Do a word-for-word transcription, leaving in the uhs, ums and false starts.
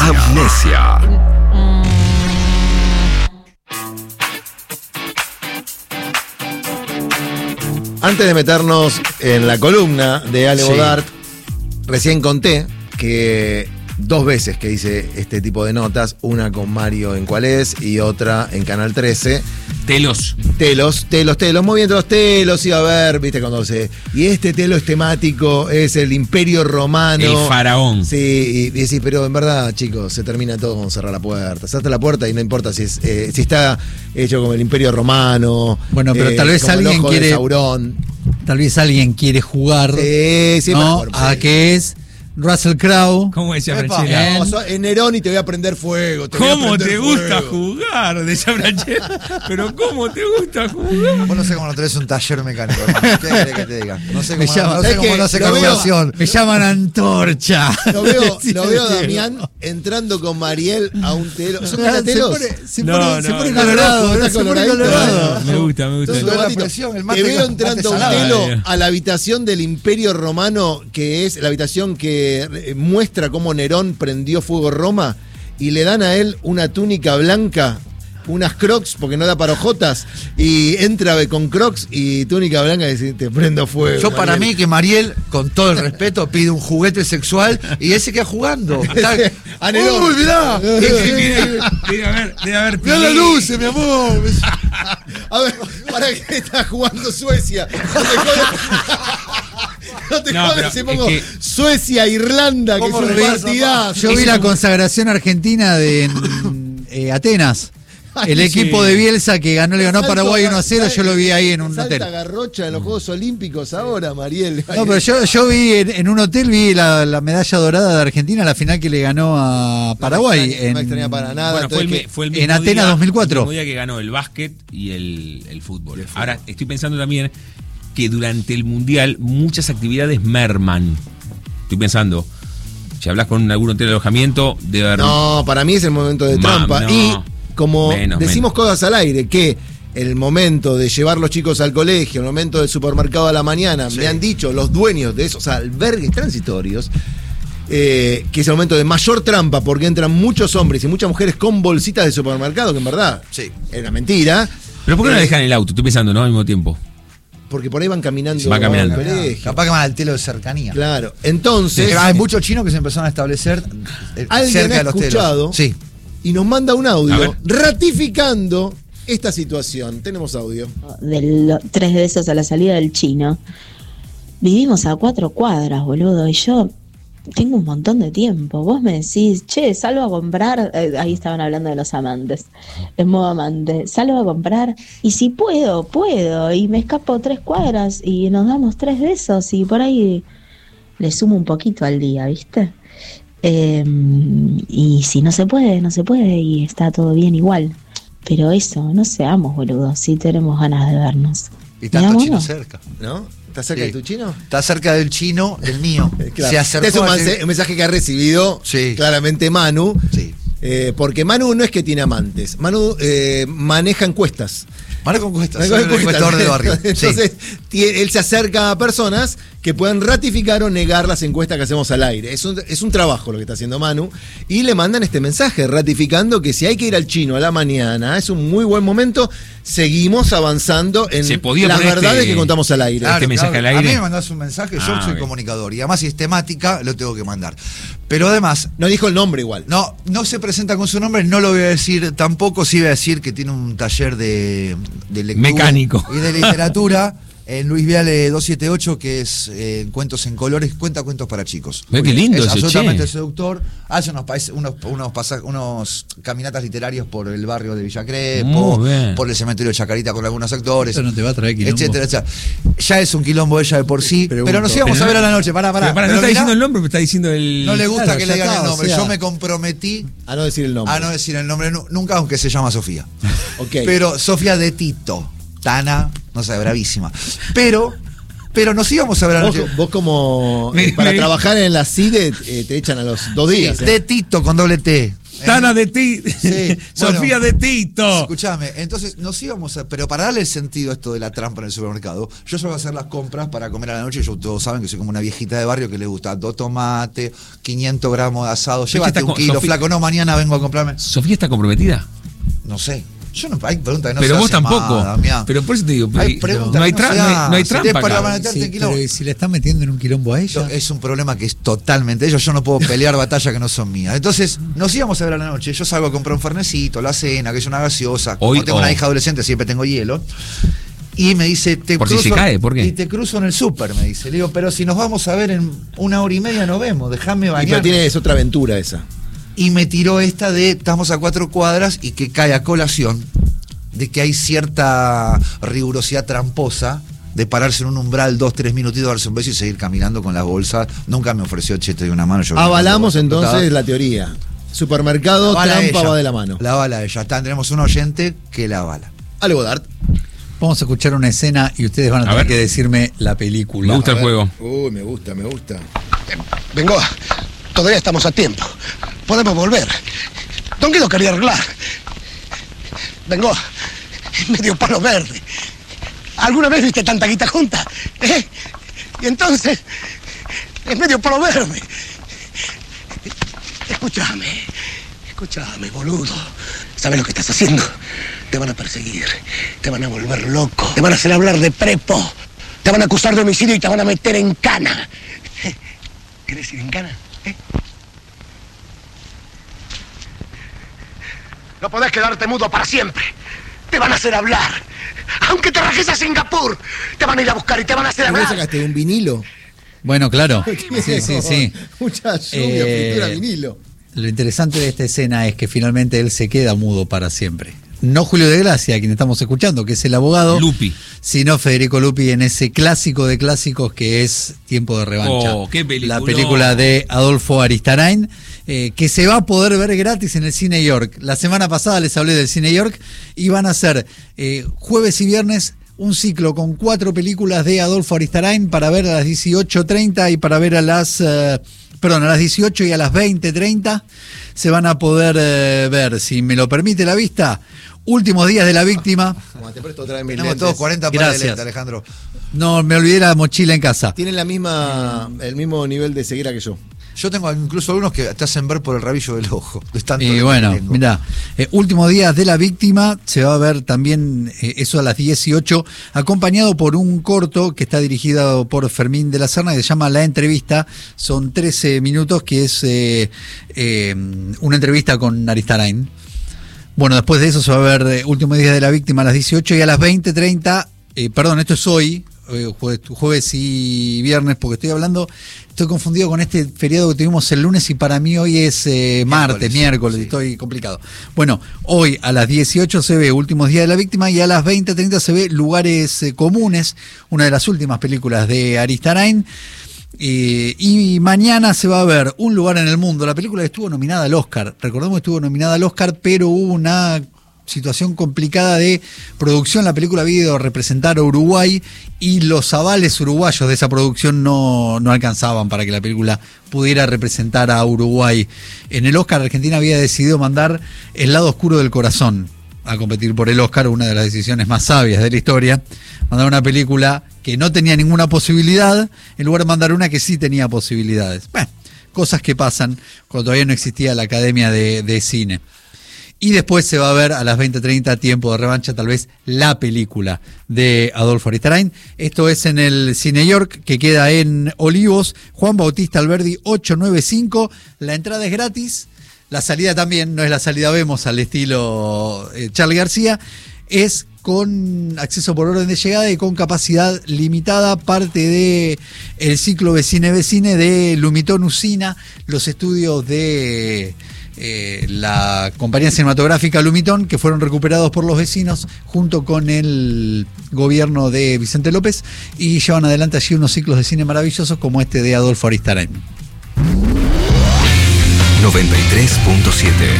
Amnesia. Antes de meternos en la columna de Ale Sí. Bodart, recién conté que dos veces que hice este tipo de notas, una con Mario en Cuál es y otra en Canal trece. Telos. Telos, telos, telos, moviendo los telos, iba a ver, viste, cuando se... Y este telo es temático, es el Imperio Romano. El faraón. Sí, y, y decís, pero en verdad, chicos, se termina todo con cerrar la puerta. Cerraste la puerta y no importa si es eh, si está hecho como el Imperio Romano. Bueno, pero tal vez como el alguien ojo de quiere- Saurón. Tal vez alguien quiere jugar, Sí, sí, ¿no? mejor, A sí. que es Russell Crowe. ¿Cómo decía Epa, Franchella? no, sos en Nerón y te voy a prender fuego. te voy a ¿Cómo prender te gusta fuego. jugar? Decía Franchella. Pero ¿cómo te gusta jugar? Vos no sé cómo no tenés un taller mecánico, hermano. ¿Qué querés que te diga? No sé Me cómo llama- no, sé ¿sabés cómo qué? no hace Lo veo- carburación. Me llaman Antorcha. Lo veo, Decía lo veo a Diego. Damián entrando con Mariel a un telo. ¿Son Se cacatelos? pone, se No, pone, se no, pone no. colorado, Está se pone coloradito, colorado. Me gusta, me gusta. Entonces, Sube la Tomatito, presión, el mate te veo con- entrando a un mate telo salado. a la habitación del Imperio Romano, que es la habitación que eh, muestra cómo Nerón prendió fuego Roma, y le dan a él una túnica blanca, unas crocs, porque no da para ojotas, y entra con crocs y túnica blanca y dice, te prendo fuego. Yo para Mariel. mí que Mariel, con todo el respeto, pide un juguete sexual y él se queda jugando. Está... A Nerón. ¡Uy, mirá! Debe haber, debe haber ¡Mirá la pilé. luz, mi amor! A ver, ¿para qué está jugando Suecia? No te jodas. No te No, jodas pero si es pongo que- Suecia-Irlanda, que es ¿Cómo un regresa, partidazo. Yo vi la consagración argentina de en, eh, Atenas. El Ay, equipo sí. de Bielsa que ganó, le ganó a Salto Paraguay a- uno a cero, yo lo vi ahí en un Salta hotel. Garrocha en los Juegos Olímpicos ahora, Mariel. No, pero yo, yo vi en, en un hotel, vi la, la medalla dorada de Argentina, la final que le ganó a Paraguay. No me extraña, no me en, extraña para nada. Bueno, fue el, entonces mi- fue el en mismo Atenas día- dos mil cuatro. El mismo día que ganó el básquet y el, el fútbol. Ahora, estoy pensando también que durante el Mundial muchas actividades merman. Estoy pensando, si hablas con algún hotel de alojamiento, debe haber... No, para mí es el momento de Mam, trampa. no. Y como Menos, decimos menos. cosas al aire, que el momento de llevar los chicos al colegio, el momento del supermercado a la mañana, Sí. me han dicho los dueños de esos albergues transitorios, eh, que es el momento de mayor trampa porque entran muchos hombres y muchas mujeres con bolsitas de supermercado, que en verdad Sí. es una mentira. Pero ¿por qué no Eh, la dejan en el auto? Estoy pensando, ¿no? Al mismo tiempo. Porque por ahí van caminando. Van caminando. al colegio. Capaz que van al telo de cercanía. Claro. Entonces, Hay muchos chinos que se empezaron a establecer eh, alguien cerca ha de los escuchado telos. Sí. y nos manda un A audio ver. ratificando esta situación. Tenemos audio. de lo- tres besos a la salida del chino. Vivimos a cuatro cuadras, boludo, y yo tengo un montón de tiempo. Vos me decís, che, salgo a comprar, eh, ahí estaban hablando de los amantes, en modo amante, salgo a comprar, y si puedo, puedo, y me escapo tres cuadras y nos damos tres besos y por ahí le sumo un poquito al día, ¿viste? Eh, y si no se puede, no se puede y está todo bien igual. Pero eso, no seamos boludos, si tenemos ganas de vernos. Y tanto Veámonos. chino cerca. ¿No? ¿Estás cerca Sí. de tu chino? Está cerca del chino, del mío. Eh, claro. Se Este es acercó un, a- mensaje, un mensaje que ha recibido Sí. claramente Manu. Sí. eh, porque Manu no es que tiene amantes. Manu eh, maneja encuestas. Maneja encuestas. Maneja Soy el encuestas. encuestador del barrio. Sí. Entonces, tie- él se acerca a personas que puedan ratificar o negar las encuestas que hacemos al aire. Es un, es un trabajo lo que está haciendo Manu. Y le mandan este mensaje ratificando que si hay que ir al chino a la mañana, es un muy buen momento. Seguimos avanzando en Se podía las poner verdades este- que contamos al aire. Este mensaje al A aire. mí me mandás un mensaje, yo Ah, soy ok. comunicador y además si es temática, lo tengo que mandar. Pero además, No dijo el nombre igual. no, no se presenta con su nombre, no lo voy a decir tampoco, sí voy a decir que tiene un taller de, de lectura Mecánico. y de literatura en Luis Viale doscientos setenta y ocho, que es eh, Cuentos en Colores, cuenta cuentos para chicos. Ve qué lindo Es ese, absolutamente che. seductor, hace unos, países- unos, unos, pasa- unos caminatas literarios por el barrio de Villa Crespo, Muy bien. por el cementerio de Chacarita con algunos actores. Eso no te va a traer quilombo. Etcétera, etcétera. Ya es un quilombo ella de por sí, Pregunto. pero nos íbamos Pero a ver no- a la noche, pará, pará. Pero para, no Pero está mirá, diciendo el nombre, pero está diciendo el... no le gusta Claro, que ya le digan está, el o nombre. sea. Yo me comprometí A no decir el nombre. a no decir el nombre nu- nunca, aunque se llama Sofía. Ok. Pero Sofía de Tito, Tana, no sé, bravísima. Pero Pero nos íbamos a ver Vos, anoche. vos como Me- eh, para me- trabajar en la C I D E eh, te echan a los dos días. Sí, eh. de Tito con doble T. Tana de ti. Sí, Sofía bueno. de Tito. Escuchame, entonces nos íbamos a. Pero para darle el sentido a esto de la trampa en el supermercado, yo suelo hacer las compras para comer a la noche. Yo, todos saben que soy como una viejita de barrio que le gusta dos tomates, quinientos gramos de asado. Sofía Llévate está un con- kilo, Sofía- flaco. No, mañana vengo a comprarme. ¿Sofía está comprometida? No sé. Yo no. Hay preguntas que no pero se vos hacen tampoco. más, Damián. Pero por eso te digo, Hay no, preguntas no hay, que no tra- se no hay, no hay hacen. trampa. Para acá. meterte Sí, en quilombo. pero ¿y si le están metiendo en un quilombo a ella? Es un problema que es totalmente ellos. Yo no puedo pelear batallas que no son mías. Entonces, nos íbamos a ver a la noche. Yo salgo a comprar un fernecito, la cena, que es una gaseosa. Hoy, Como tengo oh. una hija adolescente, siempre tengo hielo. Y me dice, te Por si cruzo. se cae, ¿por qué? Y te cruzo en el súper, me dice. Le digo, pero si nos vamos a ver en una hora y media, nos vemos. Déjame Y bañar. pero tiene, es otra aventura esa. Y me tiró esta de estamos a cuatro cuadras y que cae a colación de que hay cierta rigurosidad tramposa de pararse en un umbral dos, tres minutitos, darse un beso y seguir caminando con la bolsa. Nunca me ofreció chete de una mano. Yo Avalamos yo- entonces la teoría. Supermercado, La avala trampa ella. va de la mano. La avala ella. Tendremos un oyente que la avala. Algo Dart. Vamos a escuchar una escena y ustedes van a, A tener ver. que decirme la película. Me gusta el juego. Uy, me gusta, me gusta. Vengo, todavía estamos a tiempo. Podemos volver. Don Guido quería arreglar. Vengo, medio palo verde. ¿Alguna vez viste tanta guita junta? ¿Eh? Y entonces, es medio palo verde. Escúchame, escúchame, boludo. ¿Sabes lo que estás haciendo? Te van a perseguir, te van a volver loco, te van a hacer hablar de prepo, te van a acusar de homicidio y te van a meter en cana. ¿Querés ir en cana? ¿Eh? No podés quedarte mudo para siempre. Te van a hacer hablar. Aunque te rajes a Singapur, te van a ir a buscar y te van a hacer ¿Y vos hablar. sacaste un vinilo? Bueno, claro. Sí, sí, sí. Mucha lluvia, Eh, fritura, vinilo. Lo interesante de esta escena es que finalmente él se queda mudo para siempre. No Julio de Gracia, a quien estamos escuchando, que es el abogado, Lupi. sino Federico Lupi en ese clásico de clásicos que es Tiempo de Revancha. Oh, qué la peliculón. película de Adolfo Aristarain, eh, que se va a poder ver gratis en el Cine York. La semana pasada les hablé del Cine York y van a ser eh, jueves y viernes un ciclo con cuatro películas de Adolfo Aristarain para ver a las dieciocho treinta y para ver a las... Eh, perdón, a las dieciocho y a las veinte treinta se van a poder eh, ver, si me lo permite la vista, Últimos días de la víctima. Como te presto otra vez mis Tenemos lentes. todos cuarenta pares de Gracias. lentes, Alejandro. No, me olvidé la mochila en casa. Tienen la misma, el mismo nivel de ceguera que yo. Yo tengo incluso algunos que te hacen ver por el rabillo del ojo. De tanto Y que bueno, tengo. mira, eh, Últimos días de la víctima se va a ver también eh, eso a las dieciocho, acompañado por un corto que está dirigido por Fermín de la Serna, que se llama La Entrevista. Son trece minutos, que es eh, eh, una entrevista con Aristarain. Bueno, después de eso se va a ver eh, Últimos días de la víctima a las dieciocho y a las veinte treinta, eh, perdón, esto es hoy, eh, jueves, jueves y viernes, porque estoy hablando, estoy confundido con este feriado que tuvimos el lunes y para mí hoy es eh, martes, Miércoles, miércoles, sí. estoy complicado. Bueno, hoy a las dieciocho se ve Últimos días de la víctima y a las veinte treinta se ve Lugares eh, comunes, una de las últimas películas de Aristarain. Eh, y mañana se va a ver Un lugar en el mundo, la película que estuvo nominada al Oscar. Recordemos que estuvo nominada al Oscar, pero hubo una situación complicada de producción. La película había ido a representar a Uruguay y los avales uruguayos de esa producción no, no alcanzaban para que la película pudiera representar a Uruguay. En el Oscar, Argentina había decidido mandar El lado oscuro del corazón a competir por el Oscar, una de las decisiones más sabias de la historia. Mandar una película que no tenía ninguna posibilidad, en lugar de mandar una que sí tenía posibilidades. Bueno, cosas que pasan cuando todavía no existía la Academia de, de Cine. Y después se va a ver a las veinte treinta, Tiempo de Revancha, tal vez la película de Adolfo Aristarain. Esto es en el Cine York, que queda en Olivos, Juan Bautista Alberdi ochocientos noventa y cinco. La entrada es gratis, la salida también, no es la salida vemos al estilo eh, Charly García, es con acceso por orden de llegada y con capacidad limitada, parte de el ciclo Vecine Vecine de Lumitón Usina, los estudios de eh, la compañía cinematográfica Lumitón, que fueron recuperados por los vecinos junto con el gobierno de Vicente López, y llevan adelante allí unos ciclos de cine maravillosos como este de Adolfo Aristarain. noventa y tres punto siete